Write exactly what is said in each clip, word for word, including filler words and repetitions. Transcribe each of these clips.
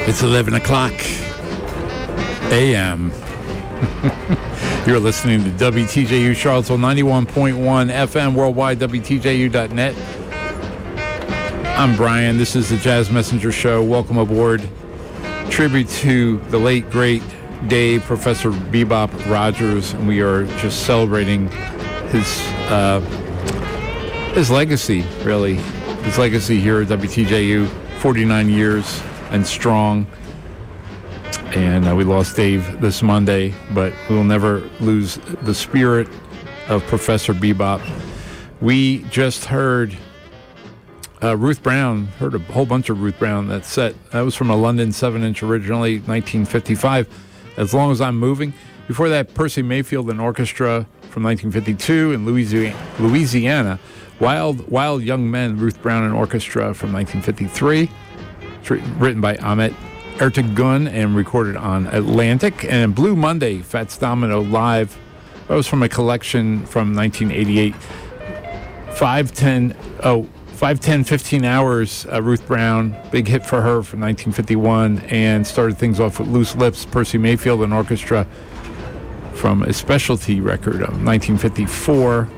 It's eleven o'clock a m You're listening to W T J U Charlottesville, ninety-one point one F M, worldwide, W T J U dot net. I'm Brian. This is the Jazz Messenger Show. Welcome aboard. Tribute to the late, great Dave, Professor Bebop Rogers, and we are just celebrating his uh, his legacy, really. His legacy here at W T J U, forty-nine years and strong. And uh, we lost Dave this Monday, but we'll never lose the spirit of Professor Bebop. We just heard uh, Ruth Brown, heard a whole bunch of Ruth Brown. That set, that was from a London seven inch originally, nineteen fifty-five, As Long as I'm Moving. Before that, Percy Mayfield and Orchestra from nineteen fifty-two in Louisiana, Louisiana. Wild Wild Young Men, Ruth Brown and Orchestra from nineteen fifty-three. It's written by Ahmet Ertegun and recorded on Atlantic. And Blue Monday, Fats Domino Live. That was from a collection from nineteen eighty-eight. five ten, oh, five ten, fifteen hours, uh, Ruth Brown, big hit for her from nineteen fifty-one, and started things off with Loose Lips, Percy Mayfield and Orchestra from a specialty record of nineteen fifty-four.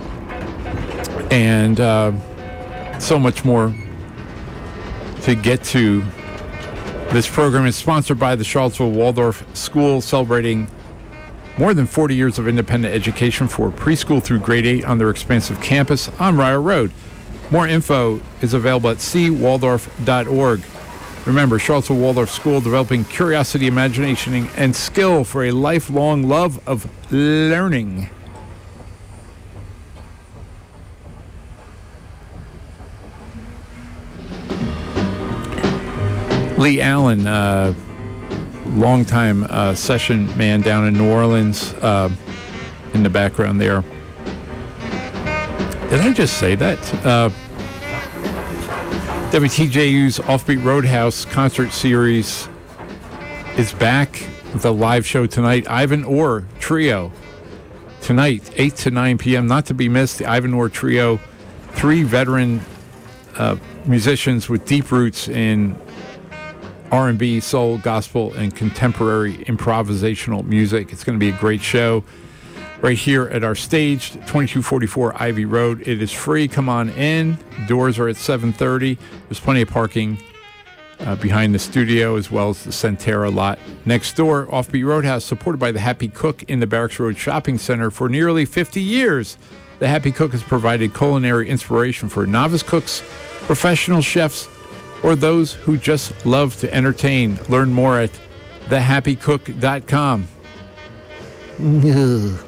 And uh, so much more to get to. This program is sponsored by the Charlottesville Waldorf School, celebrating more than forty years of independent education for preschool through grade eight on their expansive campus on Ryer Road. More info is available at c waldorf dot org. Remember, Charlottesville Waldorf School, developing curiosity, imagination, and skill for a lifelong love of learning. Lee Allen, uh, longtime uh, session man down in New Orleans, uh, in the background there. Did I just say that? Uh, W T J U's Offbeat Roadhouse concert series is back with a live show tonight. Ivan Orr Trio tonight, eight to nine p.m. Not to be missed, the Ivan Orr Trio, three veteran uh, musicians with deep roots in R and B, soul, gospel, and contemporary improvisational music. It's going to be a great show right here at our stage, twenty-two forty-four Ivy Road. It is free. Come on in. Doors are at seven thirty. There's plenty of parking uh, behind the studio, as well as the Centera lot next door. Offbeat Roadhouse, supported by the Happy Cook in the Barracks Road Shopping Center for nearly fifty years. The Happy Cook has provided culinary inspiration for novice cooks, professional chefs, or those who just love to entertain. Learn more at the happy cook dot com.